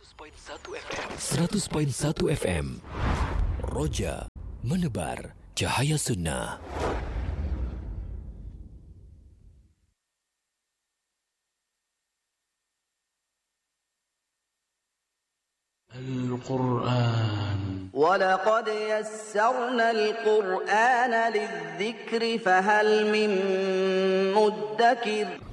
100.1 FM. Roja menebar cahaya sunnah. Al-Quran. وَلَقَدْ يَسَّرْنَا الْقُرْآنَ لِلذِّكْرِ فَهَلْ مِن مُّدَّكِرٍ